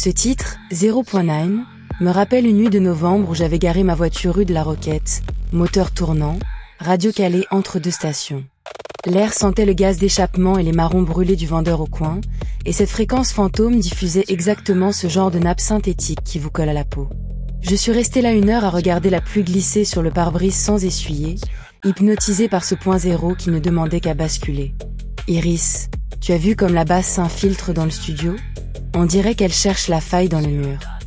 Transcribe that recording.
Ce titre, 0.9, me rappelle une nuit de novembre où j'avais garé ma voiture rue de la Roquette, moteur tournant, radio calée entre deux stations. L'air sentait le gaz d'échappement et les marrons brûlés du vendeur au coin, et cette fréquence fantôme diffusait exactement ce genre de nappe synthétique qui vous colle à la peau. Je suis resté là 1 heure à regarder la pluie glisser sur le pare-brise sans essuyer, hypnotisé par ce point zéro qui ne demandait qu'à basculer. Iris, tu as vu comme la basse s'infiltre dans le studio ? On dirait qu'elle cherche la faille dans le mur.